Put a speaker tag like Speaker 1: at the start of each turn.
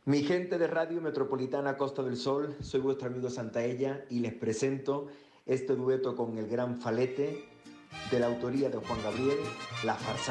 Speaker 1: Mi gente de Radio Metropolitana Costa del Sol, soy vuestro amigo Santaella y les presento este dueto con el gran Falete de la autoría de Juan Gabriel, La Farsante.